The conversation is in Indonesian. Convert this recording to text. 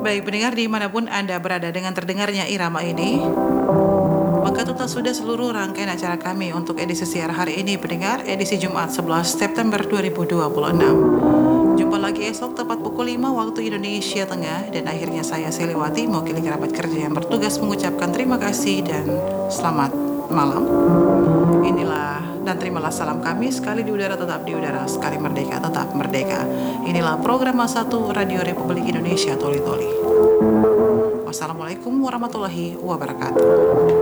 Baik pendengar dimanapun Anda berada dengan terdengarnya irama ini, maka total sudah seluruh rangkaian acara kami untuk edisi siar hari ini pendengar, edisi Jumat 11 September 2026. Jumpa lagi esok tepat pukul 5 waktu Indonesia Tengah, dan akhirnya saya Seliwati mewakili kerabat kerja yang bertugas mengucapkan terima kasih dan selamat malam. Inilah dan terimalah salam kami, sekali di udara tetap di udara, sekali merdeka tetap merdeka. Inilah program A1 Radio Republik Indonesia Toli Toli. Wassalamualaikum warahmatullahi wabarakatuh.